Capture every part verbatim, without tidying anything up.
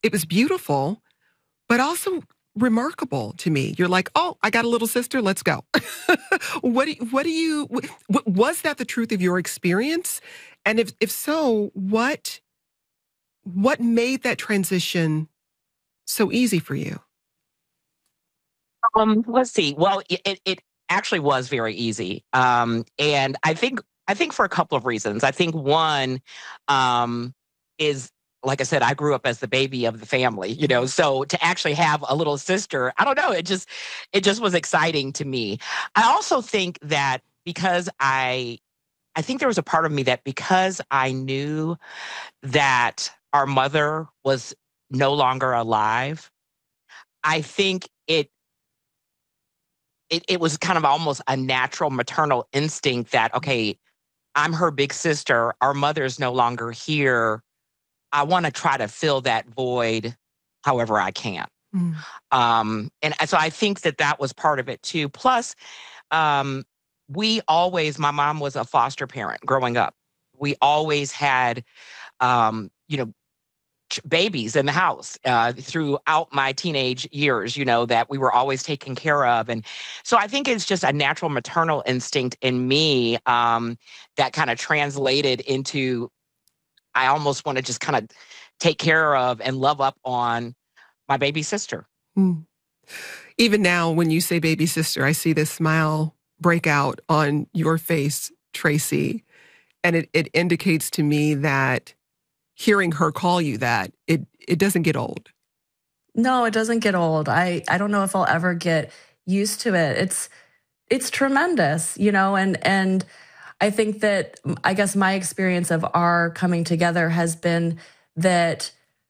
it was beautiful, but also remarkable to me. You're like, oh, I got a little sister. Let's go. what do you, what do you, what, was that the truth of your experience? And if, if so, what, what made that transition so easy for you? Um, let's see. Well, it, it actually was very easy. Um, and I think, I think for a couple of reasons. I think one, um, is, like I said, I grew up as the baby of the family, you know, so to actually have a little sister, I don't know, it just, it just was exciting to me. I also think that because I, I think there was a part of me that because I knew that our mother was no longer alive, I think it, it, it was kind of almost a natural maternal instinct that, okay, I'm her big sister, our mother's no longer here. I want to try to fill that void however I can. Mm. Um, and so I think that that was part of it too. Plus, um, we always, my mom was a foster parent growing up. We always had, um, you know, babies in the house uh, throughout my teenage years, you know, that we were always taken care of. And so I think it's just a natural maternal instinct in me um, that kind of translated into, I almost want to just kind of take care of and love up on my baby sister. Mm. Even now, when you say baby sister, I see this smile break out on your face, Tracy. And it, it indicates to me that hearing her call you that, it it doesn't get old. No, it doesn't get old. I, I don't know if I'll ever get used to it. It's it's tremendous, you know, and and I think that, I guess my experience of our coming together has been that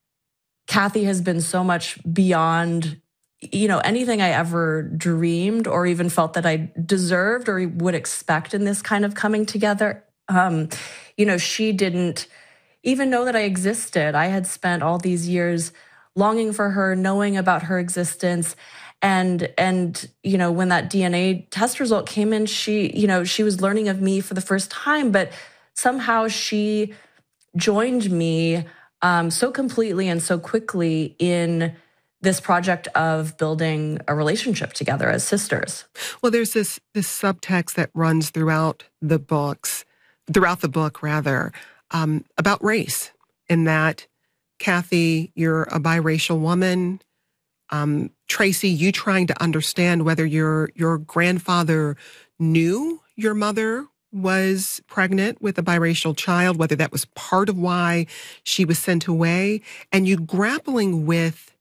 Kathy has been so much beyond, you know, anything I ever dreamed or even felt that I deserved or would expect in this kind of coming together. Um, you know, she didn't even know that I existed. I had spent all these years longing for her, knowing about her existence. And, and, you know, when that D N A test result came in, she, you know, she was learning of me for the first time, but somehow she joined me um, so completely and so quickly in this project of building a relationship together as sisters. Well, there's this, this subtext that runs throughout the books, throughout the book rather, um, about race, in that, Kathy, you're a biracial woman. Um, Tracy, you trying to understand whether your your grandfather knew your mother was pregnant with a biracial child, whether that was part of why she was sent away, and you grappling with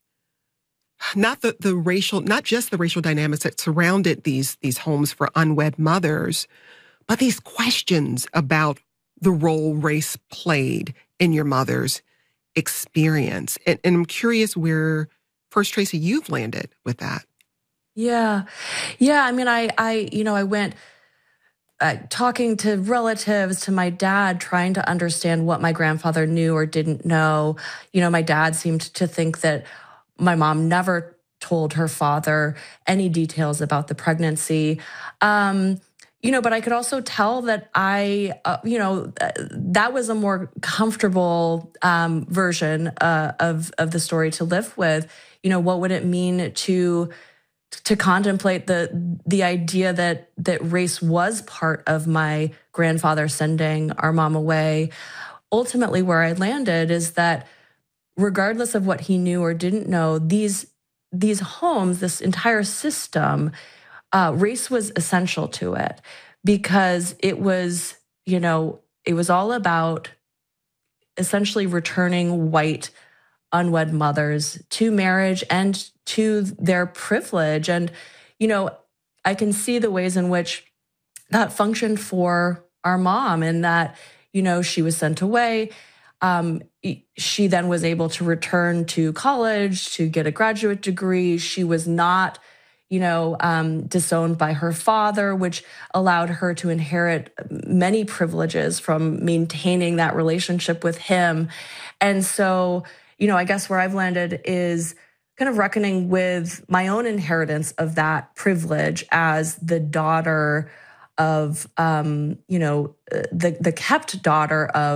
not the, the racial, not just the racial dynamics that surrounded these, these homes for unwed mothers, but these questions about the role race played in your mother's experience. And, and I'm curious where, first, Tracy, you've landed with that. Yeah. Yeah. I mean, I, I, you know, I went uh, talking to relatives, to my dad, trying to understand what my grandfather knew or didn't know. You know, my dad seemed to think that my mom never told her father any details about the pregnancy. Um, You know, but I could also tell that I, uh, you know, uh, that was a more comfortable um, version uh, of of the story to live with. You know, what would it mean to to contemplate the the idea that that race was part of my grandfather sending our mom away? Ultimately, where I landed is that regardless of what he knew or didn't know, these these homes, this entire system, Uh, race was essential to it because it was, you know, it was all about essentially returning white unwed mothers to marriage and to their privilege. And, you know, I can see the ways in which that functioned for our mom, and that, you know, she was sent away. Um, she then was able to return to college to get a graduate degree. She was not, you know, um, disowned by her father, which allowed her to inherit many privileges from maintaining that relationship with him. And so, you know, I guess where I've landed is kind of reckoning with my own inheritance of that privilege as the daughter of, um, you know, the the kept daughter of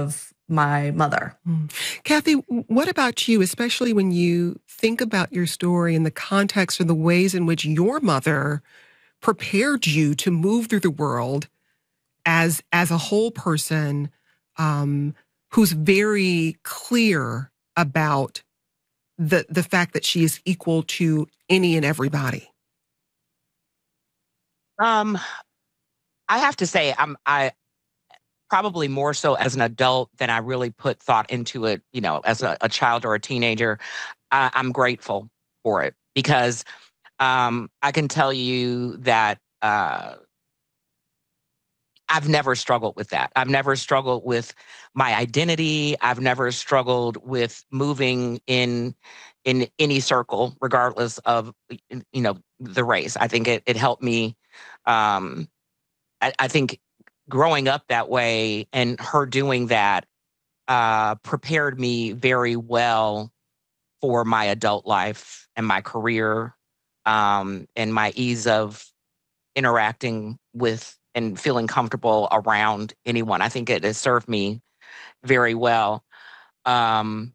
my mother. Mm. Kathy, what about you, especially when you think about your story in the context of the ways in which your mother prepared you to move through the world as as a whole person, um, who's very clear about the the fact that she is equal to any and everybody? Um, I have to say, I'm I probably more so as an adult than I really put thought into it. You know, as a, a child or a teenager, I, I'm grateful for it because um, I can tell you that. Uh, I've never struggled with that. I've never struggled with my identity. I've never struggled with moving in in any circle, regardless of you know the race. I think it, it helped me. Um, I, I think growing up that way and her doing that uh, prepared me very well for my adult life and my career um, and my ease of interacting with and feeling comfortable around anyone. I think it has served me very well. Um,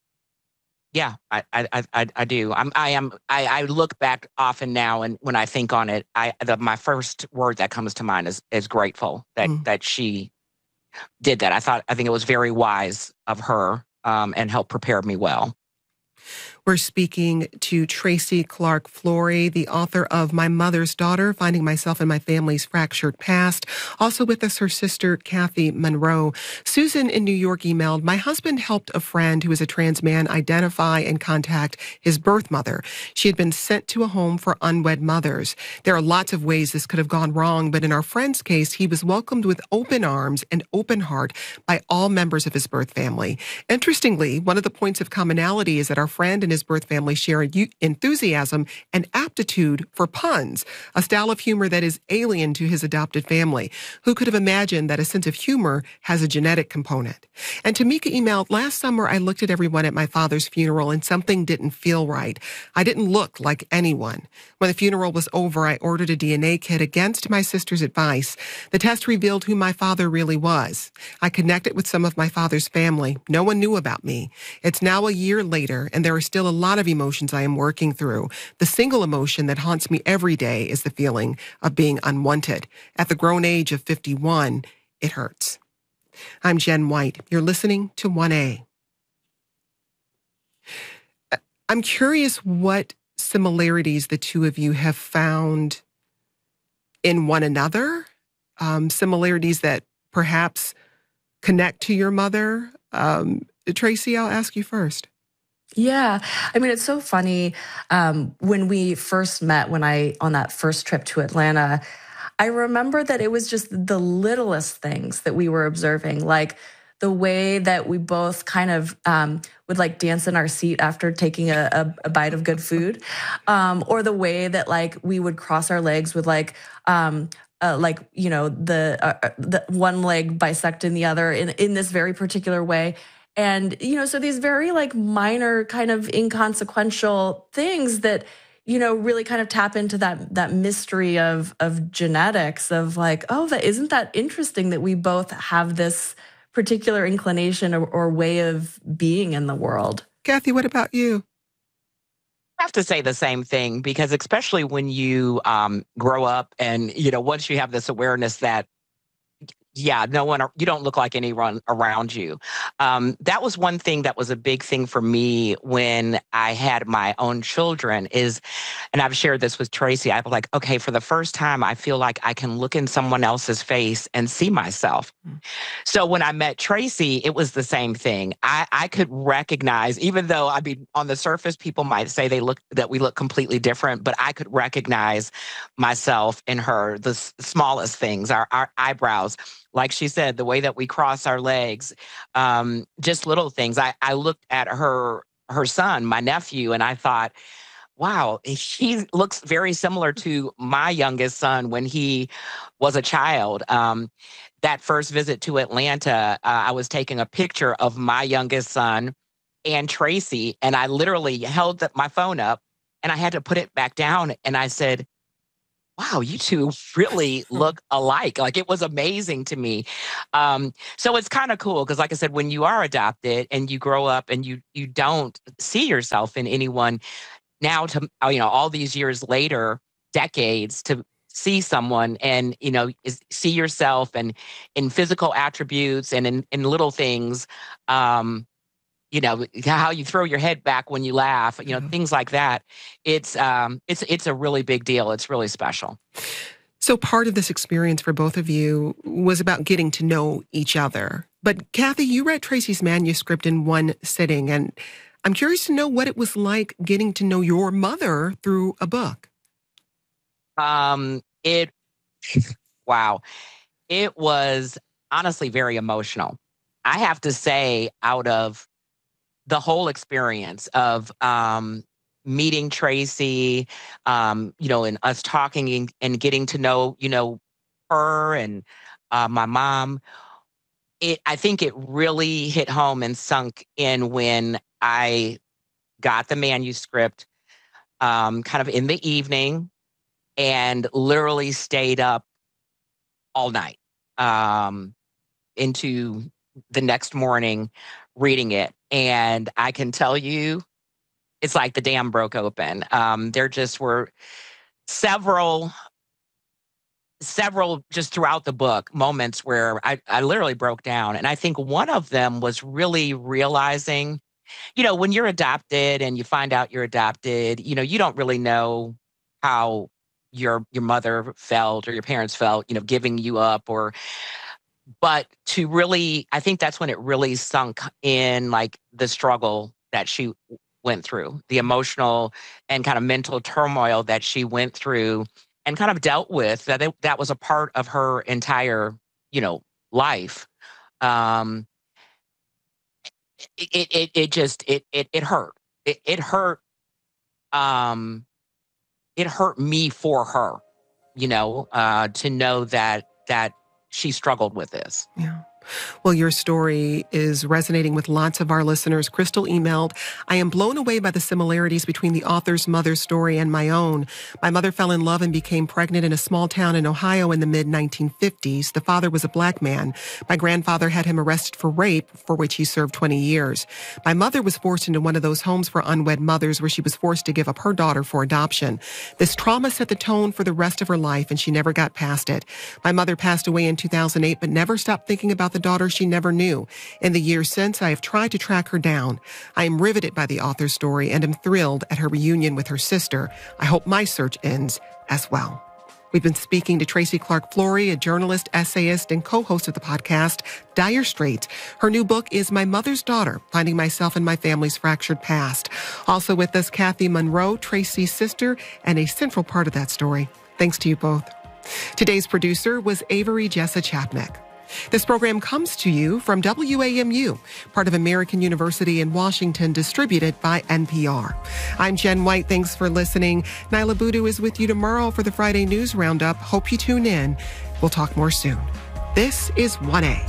yeah, I, I, I, I I do. I'm, I am. I, I look back often now, and when I think on it, I, the, my first word that comes to mind is is grateful that Mm. that she did that. I thought, I think it was very wise of her, um, and helped prepare me well. We're speaking to Tracy Clark Flory, the author of My Mother's Daughter, Finding Myself in My Family's Fractured Past. Also with us, her sister, Kathy Monroe. Susan in New York emailed, my husband helped a friend who is a trans man identify and contact his birth mother. She had been sent to a home for unwed mothers. There are lots of ways this could have gone wrong, but in our friend's case, he was welcomed with open arms and open heart by all members of his birth family. Interestingly, one of the points of commonality is that our friend and his birth family share enthusiasm and aptitude for puns, a style of humor that is alien to his adopted family. Who could have imagined that a sense of humor has a genetic component? And Tamika emailed, last summer I looked at everyone at my father's funeral and something didn't feel right. I didn't look like anyone. When the funeral was over, I ordered a D N A kit against my sister's advice. The test revealed who my father really was. I connected with some of my father's family. No one knew about me. It's now a year later, and there are still a lot of emotions I am working through. The single emotion that haunts me every day is the feeling of being unwanted. At the grown age of fifty-one, it hurts. I'm Jen White. You're listening to one A. I'm curious what similarities the two of you have found in one another, um, similarities that perhaps connect to your mother. Um, Tracy, I'll ask you first. Yeah. I mean, it's so funny. Um, when we first met, when I, on that first trip to Atlanta, I remember that it was just the littlest things that we were observing, like the way that we both kind of um, would like dance in our seat after taking a, a, a bite of good food, um, or the way that like we would cross our legs with like, um, uh, like, you know, the, uh, the one leg bisecting the other in, in this very particular way. And, you know, so these very like minor kind of inconsequential things that, you know, really kind of tap into that that mystery of of genetics of like, oh, that isn't that interesting that we both have this particular inclination or, or way of being in the world. Kathy, what about you? I have to say the same thing because especially when you um, grow up and, you know, once you have this awareness that yeah, no one, you don't look like anyone around you. Um, that was one thing that was a big thing for me when I had my own children is, and I've shared this with Tracy, I was like, okay, for the first time, I feel like I can look in someone else's face and see myself. Mm. So when I met Tracy, it was the same thing. I, I could recognize, even though I mean, on the surface, people might say they look, that we look completely different, but I could recognize myself in her, the s- smallest things, our, our eyebrows. Like she said, the way that we cross our legs, um, just little things. I, I looked at her, her son, my nephew, and I thought, wow, he looks very similar to my youngest son when he was a child. Um, that first visit to Atlanta, uh, I was taking a picture of my youngest son and Tracy, and I literally held my phone up and I had to put it back down. And I said, wow, you two really look alike. Like it was amazing to me. Um, so it's kind of cool because, like I said, when you are adopted and you grow up and you you don't see yourself in anyone now, to uh, you know, all these years later, decades, to see someone and you know is, see yourself and in physical attributes and in, in little things. Um, you know how you throw your head back when you laugh, you know, Yeah. things like that. It's um it's it's a really big deal. It's really special. So part of this experience for both of you was about getting to know each other. But Kathy, you read Tracy's manuscript in one sitting, and I'm curious to know what it was like getting to know your mother through a book. Um it wow. It was honestly very emotional. I have to say, out of the whole experience of um, meeting Tracy, um, you know, and us talking and, and getting to know, you know, her and uh, my mom, it I think it really hit home and sunk in when I got the manuscript, um, kind of in the evening, and literally stayed up all night, um, into the next morning reading it. And I can tell you, it's like the dam broke open. Um, there just were several, several just throughout the book moments where I, I literally broke down. And I think one of them was really realizing, you know, when you're adopted and you find out you're adopted, you know, you don't really know how your your mother felt or your parents felt, you know, giving you up, or but to really, I think that's when it really sunk in, like the struggle that she went through, the emotional and kind of mental turmoil that she went through and kind of dealt with, that it, that was a part of her entire, you know, life. Um, it, it, it just, it, it, it hurt. It, it hurt. Um, it hurt me for her, you know, uh, to know that, that she struggled with this. Yeah. Well, your story is resonating with lots of our listeners. Crystal emailed, I am blown away by the similarities between the author's mother's story and my own. My mother fell in love and became pregnant in a small town in Ohio in the mid nineteen fifties. The father was a black man. My grandfather had him arrested for rape, for which he served twenty years. My mother was forced into one of those homes for unwed mothers where she was forced to give up her daughter for adoption. This trauma set the tone for the rest of her life, and she never got past it. My mother passed away in two thousand eight, but never stopped thinking about the daughter she never knew. In the years since, I have tried to track her down. I am riveted by the author's story and am thrilled at her reunion with her sister. I hope my search ends as well. We've been speaking to Tracy Clark Flory, a journalist, essayist, and co-host of the podcast, Dire Straits. Her new book is My Mother's Daughter, Finding Myself and My Family's Fractured Past. Also with us, Kathy Monroe, Tracy's sister, and a central part of that story. Thanks to you both. Today's producer was Avery Jessa Chapnick. This program comes to you from W A M U, part of American University in Washington, distributed by N P R. I'm Jen White. Thanks for listening. Nyla Boodoo is with you tomorrow for the Friday News Roundup. Hope you tune in. We'll talk more soon. This is one A.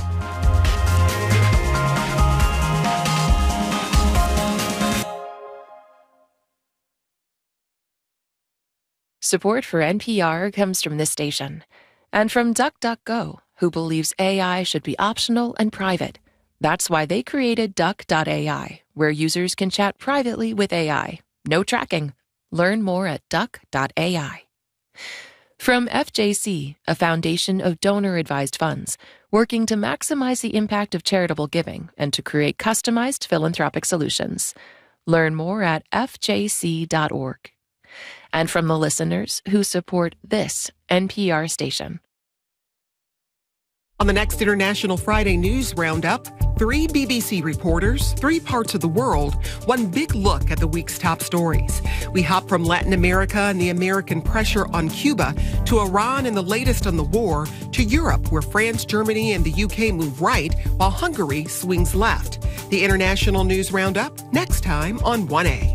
Support for N P R comes from this station and from DuckDuckGo, who believes A I should be optional and private. That's why they created Duck dot A I, where users can chat privately with A I. No tracking. Learn more at Duck dot A I. From F J C, a foundation of donor-advised funds, working to maximize the impact of charitable giving and to create customized philanthropic solutions. Learn more at F J C dot org. And from the listeners who support this N P R station. On the next International Friday News Roundup, three B B C reporters, three parts of the world, one big look at the week's top stories. We hop from Latin America and the American pressure on Cuba to Iran and the latest on the war to Europe, where France, Germany, and the U K move right while Hungary swings left. The International News Roundup next time on one A.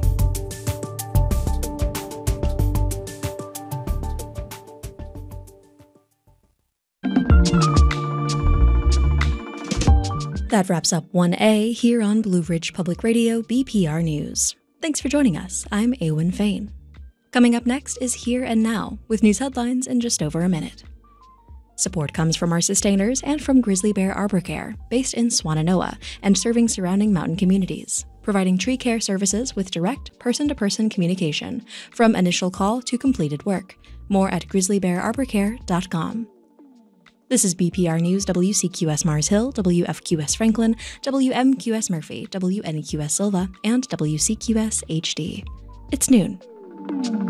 That wraps up one A here on Blue Ridge Public Radio B P R News. Thanks for joining us. I'm Eowyn Fain. Coming up next is Here and Now, with news headlines in just over a minute. Support comes from our sustainers and from Grizzly Bear Arbor Care, based in Swannanoa and serving surrounding mountain communities, providing tree care services with direct, person-to-person communication, from initial call to completed work. More at grizzly bear arbor care dot com. This is B P R News, W C Q S Mars Hill, W F Q S Franklin, W M Q S Murphy, W N E Q S Silva, and W C Q S H D. It's noon.